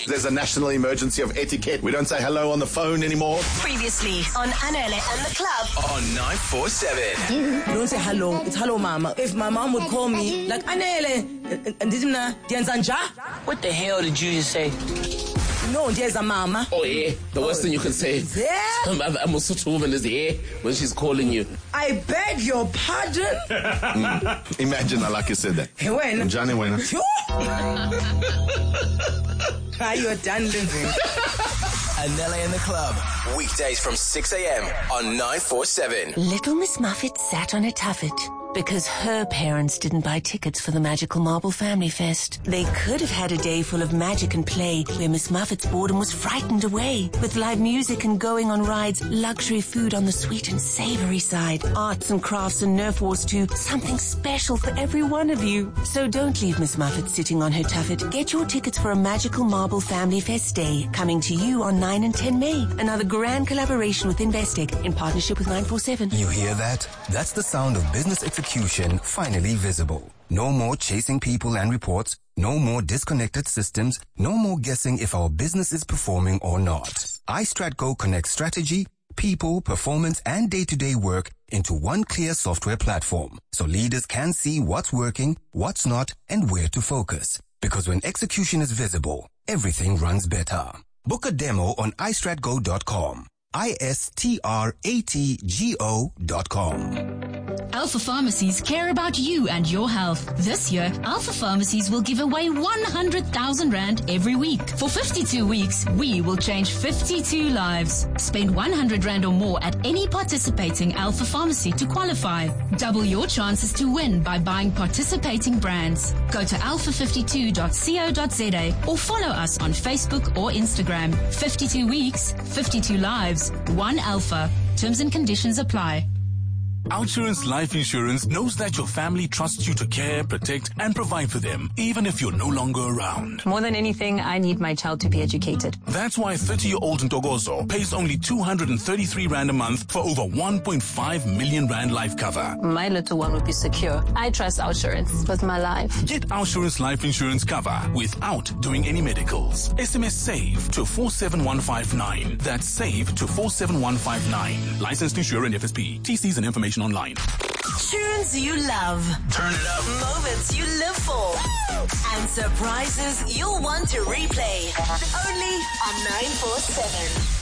There's a national emergency of etiquette. We don't say hello on the phone anymore. Previously on Anele and the Club on 947. You don't say hello, it's hello mama. If my mom would call me like Anele and What the hell did you just say? No, there's a mama. Oh yeah, the worst thing you can say. Yeah. I'm a such a woman is yeah when she's calling you. I beg your pardon. Imagine like you said that. Hey, when? Johnny, when? You're done living. Anele and the Club, weekdays from 6 a.m. on 947. Little Miss Muffet sat on a tuffet because her parents didn't buy tickets for the Magical Marble Family Fest. They could have had a day full of magic and play where Miss Muffet's boredom was frightened away with live music and going on rides, luxury food on the sweet and savory side, arts and crafts and Nerf wars too, something special for every one of you. So don't leave Miss Muffet sitting on her tuffet. Get your tickets for a Magical Marble Family Fest Day coming to you on 9 and 10 May. Another grand collaboration with Investec in partnership with 947. You hear that? That's the sound of business execution finally visible. No more chasing people and reports. No more disconnected systems. No more guessing if our business is performing or not. iStratGo connects strategy, people, performance, and day-to-day work into one clear software platform. So leaders can see what's working, what's not, and where to focus. Because when execution is visible, everything runs better. Book a demo on istratgo.com. istratgo.com. Alpha Pharmacies care about you and your health. This year, Alpha Pharmacies will give away 100,000 Rand every week. For 52 weeks, we will change 52 lives. Spend 100 Rand or more at any participating Alpha Pharmacy to qualify. Double your chances to win by buying participating brands. Go to alpha52.co.za or follow us on Facebook or Instagram. 52 weeks, 52 lives, 1 Alpha. Terms and conditions apply. Outsurance Life Insurance knows that your family trusts you to care, protect, and provide for them, even if you're no longer around. More than anything, I need my child to be educated. That's why 30-year-old Ntogozo pays only 233 Rand a month for over 1.5 million Rand life cover. My little one will be secure. I trust Outsurance with my life. Get Outsurance Life Insurance cover without doing any medicals. SMS SAVE to 47159. That's SAVE to 47159. Licensed insurer and FSP. TCs and information online. Tunes you love. Turn it up. Moments you live for. And surprises you'll want to replay. Only on 947.